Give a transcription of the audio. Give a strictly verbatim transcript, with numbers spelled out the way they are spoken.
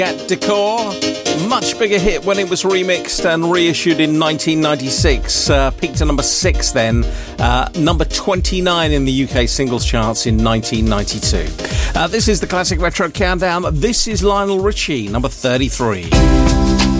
At Decor, much bigger hit when it was remixed and reissued in nineteen ninety-six. Uh, peaked at number six then, uh, number twenty-nine in the U K singles charts in nineteen ninety-two. Uh, this is the Classic Retro Countdown. This is Lionel Richie, number thirty-three.